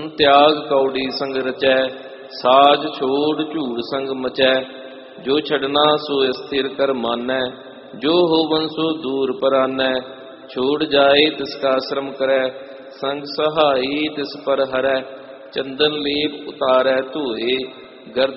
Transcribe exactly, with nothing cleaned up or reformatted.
त्याग कौड़ी संग रचै, साज छोड़ झूठ संग मचै। जो छड़ना सो स्थिर कर मानै, जो होवन सो दूर परानै। छोड़ जाए तिसका श्रम करै, संग सहाई तिस पर हरै। चंदन लेप उतारै धोए, गर्द